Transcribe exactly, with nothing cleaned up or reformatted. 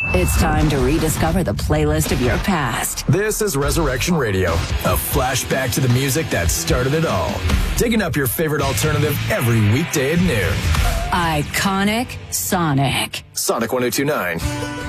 It's time to rediscover the playlist of your past. This is Resurrection Radio, a flashback to the music that started it all. Digging up your favorite alternative every weekday at noon. Iconic Sonic. Sonic one oh two nine.